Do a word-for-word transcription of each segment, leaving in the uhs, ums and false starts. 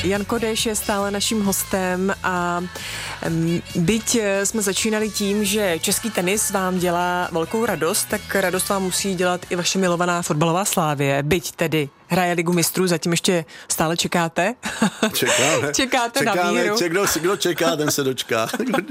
Jan Kodeš je stále naším hostem a byť jsme začínali tím, že český tenis vám dělá velkou radost, tak radost vám musí dělat i vaše milovaná fotbalová Slavie. Byť tedy hraje Ligu mistrů, zatím ještě stále čekáte. Čekáme. Čekáte Čekáme, na víru. Kdo, kdo čeká, ten se dočká.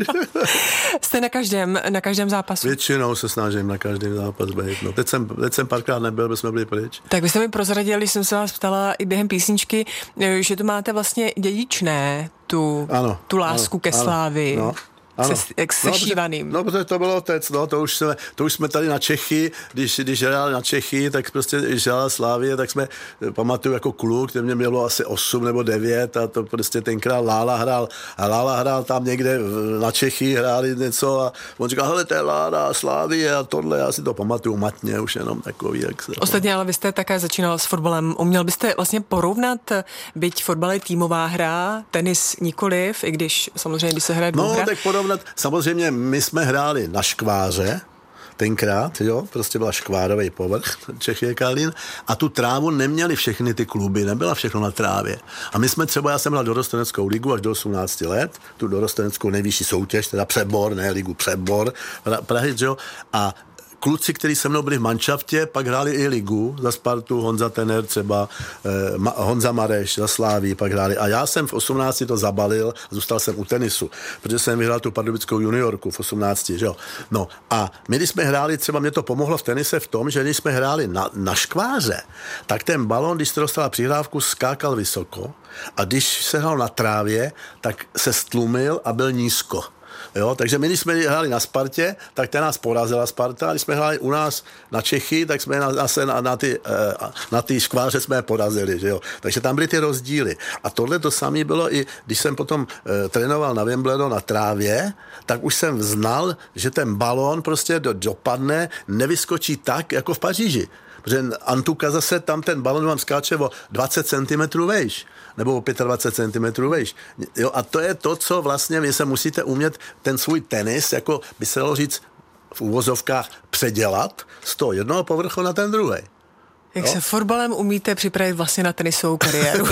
Jste na každém, na každém zápasu? Většinou se snažím na každý zápas být. No, teď jsem, teď jsem párkrát nebyl, protože jsme byli pryč. Tak vy jste mi prozradili, když jsem se vás ptala i během písničky, že to máte vlastně dědičné, tu, ano, tu lásku ano, ke Slávii. No. Ano. Se, jak sešívaným. No, protože to byl otec, no, to už jsme, to už jsme tady na Čechy, když, když hráli na Čechy, tak prostě, když hrála Slávie, tak jsme, pamatuju jako kluk, který mě mělo asi osm nebo devět a to prostě tenkrát Lála hrál, a Lála hrál tam někde na Čechy, hráli něco a on říkal, hele, to je Lála, Slávie a tohle, já si to pamatuju matně, už jenom takový, jak se... Ostatně, ale vy jste také začínal s fotbalem. Uměl byste vlastně porovnat, byť fotbal je týmová hra, tenis nikoliv, i když samozřejmě, když se hraje dvouhra. No, tak porovnat. Samozřejmě my jsme hráli na škváře tenkrát, jo, prostě byla škvárový povrch Čechy Kalín a tu trávu neměli všechny ty kluby, nebyla všechno na trávě. A my jsme třeba, já jsem hrál dorosteneckou ligu až do osmnácti let, tu dorosteneckou nejvyšší soutěž, teda přebor, ne ligu, přebor Prahy, jo, a kluci, kteří se mnou byli v manšaftě, pak hráli i ligu za Spartu, Honza Tener třeba, eh, Ma, Honza Mareš za Slávii pak hráli. A já jsem v osmnácti to zabalil a zůstal jsem u tenisu, protože jsem vyhrál tu pardubickou juniorku v osmnácti, že jo. No a my, když jsme hráli, třeba mě to pomohlo v tenise v tom, že když jsme hráli na, na škváře, tak ten balon, když jste dostala přihrávku, skákal vysoko a když se hrál na trávě, tak se stlumil a byl nízko. Jo, takže my, když jsme hráli na Spartě, tak ta nás porazila Sparta, a když jsme hráli u nás na Čechy, tak jsme na, na, na, ty, na ty škváře jsme je porazili, že jo. Takže tam byly ty rozdíly. A tohle to samé bylo i, když jsem potom e, trénoval na Wimbledonu na trávě, tak už jsem znal, že ten balón prostě do, dopadne, nevyskočí tak, jako v Paříži. Protože Antuka zase tam ten balon vám skáče o dvacet centimetrů vejš, nebo o dvacet pět centimetrů vejš. Jo, a to je to, co vlastně vy se musíte umět ten svůj tenis, jako by se dalo říct v úvozovkách, předělat z toho jednoho povrchu na ten druhý. Jak no? se fotbalem umíte připravit vlastně na tenisovou kariéru?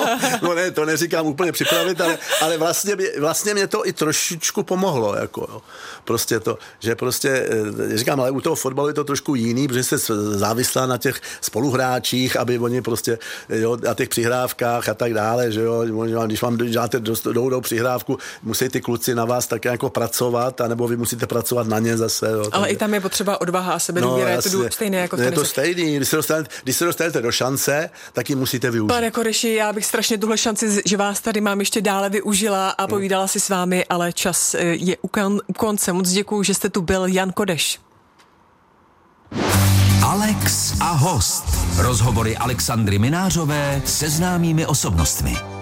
No ne, to neříkám úplně připravit, ale, ale vlastně, vlastně mě to i trošičku pomohlo, jako jo. Prostě to, že prostě, říkám, ale u toho fotbalu je to trošku jiný, protože se závislá na těch spoluhráčích, aby oni prostě, jo, na těch přihrávkách a tak dále, že jo, když vám dáte doudou přihrávku, musí ty kluci na vás tak jako pracovat, anebo vy musíte pracovat na ně zase. Jo, ale i tam je potřeba odvaha a sebedůvěra, no, je to stejné jako v tenise. Je to stejný, když se dostanete Když se dostanete do šance, tak ji musíte využít. Pane Kodeši, já bych strašně tuhle šanci, že vás tady mám, ještě dále využila a povídala si s vámi, ale čas je u, kon, u konce. Moc děkuju, že jste tu byl, Jan Kodeš. Alex a host. Rozhovory Alexandry Minářové se známými osobnostmi.